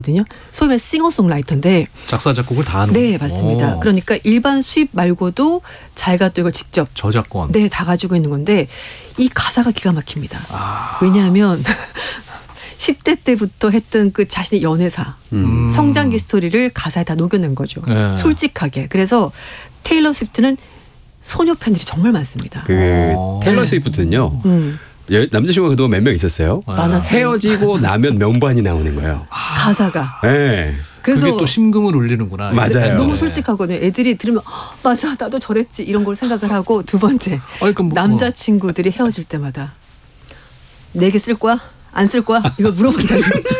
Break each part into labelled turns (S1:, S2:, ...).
S1: 소위 말해 싱어송라이터인데
S2: 작사 작곡을 다 하는
S1: 네, 맞습니다. 그러니까 일반 수입 말고도 자기가 또 이걸 직접
S2: 저작권
S1: 네, 다 가지고 있는 건데 이 가사가 기가 막힙니다. 왜냐하면 10대 때부터 했던 그 자신의 연애사, 성장기 스토리를 가사에 다 녹여낸 거죠.
S2: 네.
S1: 솔직하게. 그래서 테일러 스위프트는 소녀 팬들이 정말 많습니다.
S3: 테일러 스위프트는요. 남자친구가 그동안 몇 명 있었어요.
S1: 많았어요.
S3: 헤어지고 나면 명반이 나오는 거예요.
S1: 가사가.
S3: 네.
S1: 그래서
S2: 그게 또 심금을 울리는구나.
S3: 맞아요.
S1: 너무 솔직하거든요. 애들이 들으면 맞아 나도 저랬지 이런 걸 생각을 하고 두 번째
S2: 그러니까 뭐,
S1: 남자친구들이 헤어질 때마다 내게 쓸 거야? 안 쓸 거야? 이걸 물어본다.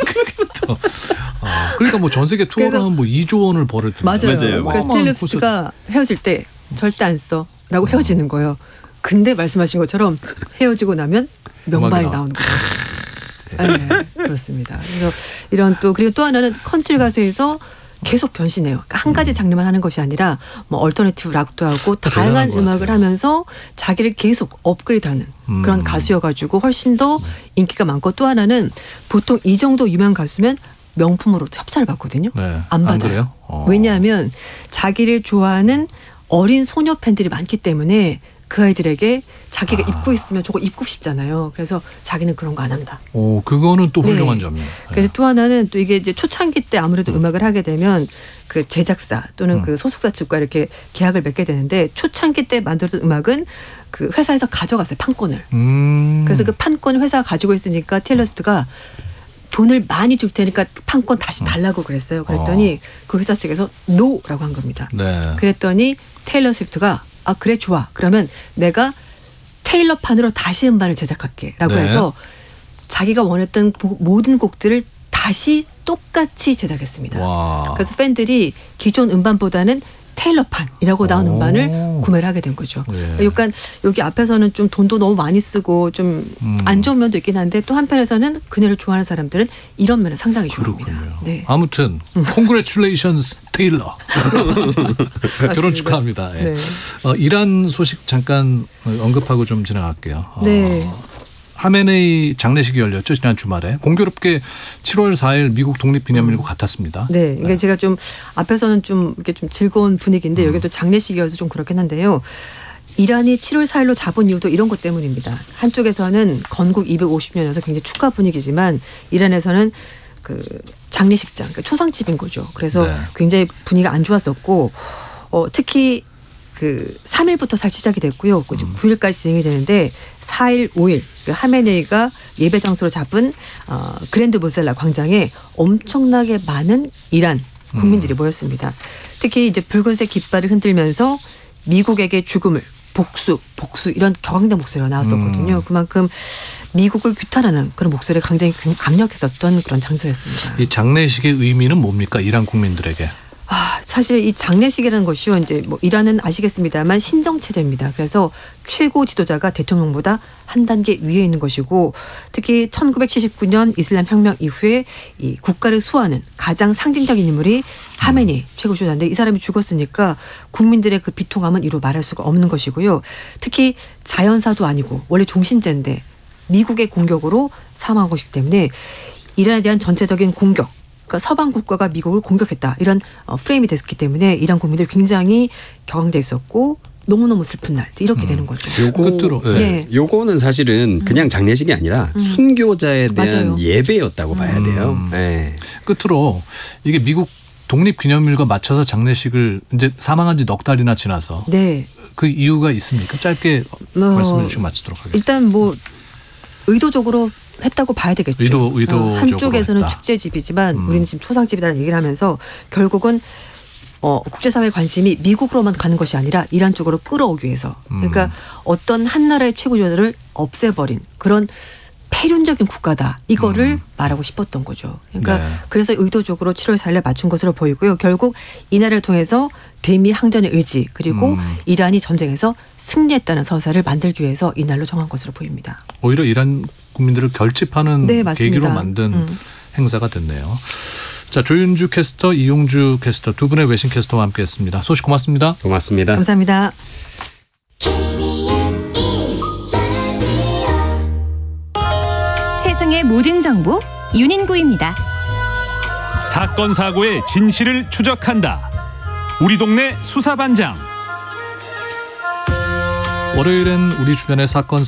S2: 그러니까 뭐 전 세계 투어를 하면 뭐 2조 원을 벌을 텐데.
S1: 맞아요.
S3: 맞아요.
S1: 그러니까 테일러 스위프트가 헤어질 때 절대 안 써라고 헤어지는 거예요. 근데 말씀하신 것처럼 헤어지고 나면 명반이 나오는 거죠. 네, 그렇습니다. 그래서 이런 또 그리고 또 하나는 컨트리 가수에서 계속 변신해요. 그러니까 한 가지 장르만 하는 것이 아니라 뭐 얼터너티브 락도 하고 다양한 음악을 하면서 자기를 계속 업그레이드하는 그런 가수여가지고 훨씬 더 인기가 많고 또 하나는 보통 이 정도 유명한 가수면 명품으로 협찬을 받거든요.
S2: 네.
S1: 안 받아요.
S2: 그래요?
S1: 왜냐하면 자기를 좋아하는 어린 소녀 팬들이 많기 때문에 그 아이들에게 자기가 입고 있으면 저거 입고 싶잖아요. 그래서 자기는 그런 거 안 한다.
S2: 오, 그거는 또 훌륭한
S1: 네.
S2: 점이에요.
S1: 그래서 또 하나는 또 이게 이제 초창기 때 아무래도 음악을 하게 되면 그 제작사 또는 그 소속사 측과 이렇게 계약을 맺게 되는데 초창기 때 만들었던 음악은 그 회사에서 가져갔어요. 판권을. 그래서 그 판권을 회사가 가지고 있으니까 테일러 스위프트가 돈을 많이 줄 테니까 판권 다시 달라고 그랬어요. 그랬더니 그 회사 측에서 노라고 한 겁니다.
S2: 네.
S1: 그랬더니 테일러 스위프트가 아 그래 좋아. 그러면 내가 테일러판으로 다시 음반을 제작할게 라고
S2: 네.
S1: 해서 자기가 원했던 모든 곡들을 다시 똑같이 제작했습니다.
S2: 와.
S1: 그래서 팬들이 기존 음반보다는 테일러판이라고 나온 음반을 구매를 하게 된 거죠.
S2: 예.
S1: 그러니까 여기 앞에서는 좀 돈도 너무 많이 쓰고 좀 안 좋은 면도 있긴 한데 또 한편에서는 그녀를 좋아하는 사람들은 이런 면을 상당히 좋아합니다.
S2: 그렇군요.
S1: 네.
S2: 아무튼 Congratulations 테일러. 결혼 축하합니다. 예.
S1: 네.
S2: 이란 소식 잠깐 언급하고 좀 지나갈게요.
S1: 네.
S2: 하메네이 장례식이 열렸죠. 지난 주말에. 공교롭게 7월 4일 미국 독립기념일과 같았습니다.
S1: 네. 이게 제가 좀 앞에서는 좀 이렇게 좀 즐거운 분위기인데 여기도 장례식이어서 좀 그렇긴 한데요. 이란이 7월 4일로 잡은 이유도 이런 것 때문입니다. 한쪽에서는 건국 250년이어서 굉장히 축하 분위기지만 이란에서는 그 장례식장, 그러니까 초상집인 거죠. 그래서
S2: 네.
S1: 굉장히 분위기가 안 좋았었고 특히 그 3일부터 살 시작이 됐고요. 9일까지 진행이 되는데 4일, 5일 그 하메네이가 예배 장소로 잡은 그랜드 모셀라 광장에 엄청나게 많은 이란 국민들이 모였습니다. 특히 이제 붉은색 깃발을 흔들면서 미국에게 죽음을 복수 이런 격앙된 목소리가 나왔었거든요. 그만큼 미국을 규탄하는 그런 목소리가 굉장히 강력했었던 그런 장소였습니다.
S2: 이 장례식의 의미는 뭡니까? 이란 국민들에게.
S1: 사실 이 장례식이라는 것이요, 이제 뭐 이란은 아시겠습니다만 신정체제입니다. 그래서 최고 지도자가 대통령보다 한 단계 위에 있는 것이고 특히 1979년 이슬람 혁명 이후에 이 국가를 수호하는 가장 상징적인 인물이 하메니 최고 지도자인데 이 사람이 죽었으니까 국민들의 그 비통함은 이루 말할 수가 없는 것이고요. 특히 자연사도 아니고 원래 종신제인데 미국의 공격으로 사망한 것이기 때문에 이란에 대한 전체적인 공격, 그러니까 서방 국가가 미국을 공격했다 이런 프레임이 됐기 때문에 이란 국민들이 굉장히 격앙돼 있었고 너무너무 슬픈 날 이렇게 되는 거죠.
S2: 끝으로.
S1: 네.
S3: 요거는 사실은 그냥 장례식이 아니라 순교자에 대한
S1: 맞아요.
S3: 예배였다고 봐야 돼요. 네.
S2: 끝으로 이게 미국 독립기념일과 맞춰서 장례식을 이제 사망한 지 넉 달이나 지나서
S1: 네.
S2: 그 이유가 있습니까? 짧게 말씀해 주시고 마치도록 하겠습니다.
S1: 일단 뭐 의도적으로 했다고 봐야 되겠죠.
S2: 의도적으로
S1: 한쪽에서는
S2: 했다.
S1: 축제집이지만 우리는 지금 초상집이라는 얘기를 하면서 결국은 국제사회의 관심이 미국으로만 가는 것이 아니라 이란 쪽으로 끌어오기 위해서 그러니까 어떤 한 나라의 최고 지도자를 없애버린 그런 폐륜적인 국가다 이거를 말하고 싶었던 거죠. 그러니까
S2: 네.
S1: 그래서 의도적으로 7월 4일에 맞춘 것으로 보이고요. 결국 이날을 통해서 대미 항전의 의지 그리고 이란이 전쟁에서 승리했다는 서사를 만들기 위해서 이날로 정한 것으로 보입니다.
S2: 오히려 이란 국민들을 결집하는
S1: 네, 맞습니다.
S2: 계기로 만든 행사가 됐네요. 자, 조윤주 캐스터, 이용주 캐스터 두 분의 외신 캐스터와 함께했습니다. 소식 고맙습니다.
S3: 고맙습니다.
S1: 감사합니다.
S4: 세상의 모든 정보 윤인구입니다. 사건 사고의 진실을 추적한다. 우리 동네 수사반장.
S2: 월요일엔 우리 주변의 사건